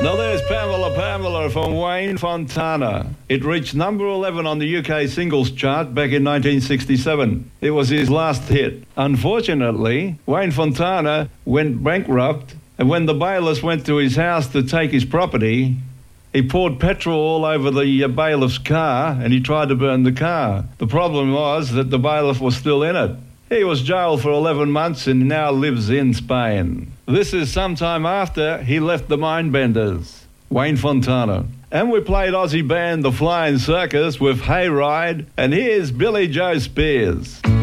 Now there's Pamela Pamela from Wayne Fontana. It reached number 11 on the UK singles chart back in 1967. It was his last hit. Unfortunately, Wayne Fontana went bankrupt, and when the bailiffs went to his house to take his property, he poured petrol all over the bailiff's car and he tried to burn the car. The problem was that the bailiff was still in it. He was jailed for 11 months and now lives in Spain. This is sometime after he left the Mindbenders, Wayne Fontana. And we played Aussie band The Flying Circus with Hayride, and here's Billy Joe Spears.